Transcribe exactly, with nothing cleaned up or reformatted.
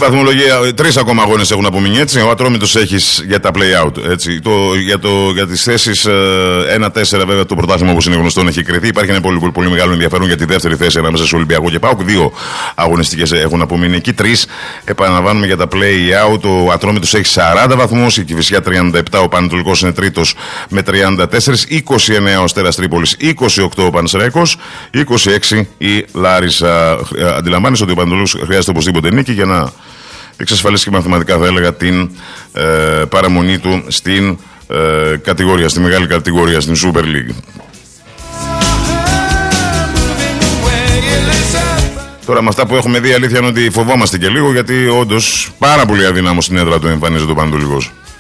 βαθμολογία, τρεις ακόμα αγώνες έχουν απομείνει, έτσι. Ο Ατρόμητος έχεις για τα play-out, έτσι. Το, για, το, για τις θέσεις ένα τέσσερα, βέβαια, το πρωτάθλημα όπως είναι γνωστό έχει κρυθεί. Υπάρχει ένα πολύ, πολύ, πολύ μεγάλο ενδιαφέρον για τη δεύτερη θέση ανάμεσα σε Ολυμπιακό και ΠΑΟΚ. Δύο αγωνιστικές έχουν απομείνει εκεί. Τρεις, επαναλαμβάνουμε για τα play-out. Ο Ατρόμητος έχει σαράντα βαθμούς, η Κηφισιά τριάντα επτά, ο Πανετολικός είναι τρίτος με τριάντα τέσσερα, είκοσι εννέα ο Αστέρας Τρίπολης, είκοσι οκτώ ο Πανσεραϊκός, είκοσι έξι η Λάρισα. Αντιλαμβάνεσαι ότι ο Πανετολικός χρειάζεται οπωσδήποτε νίκη για να εξασφαλίσει και μαθηματικά, θα έλεγα, την ε, παραμονή του στην ε, κατηγορία, στη μεγάλη κατηγορία, στην Super League. Τώρα με αυτά που έχουμε δει, αλήθεια είναι ότι φοβόμαστε και λίγο, γιατί όντως πάρα πολύ αδύναμος στην έδρα του εμφανίζεται ο Πανετολικός.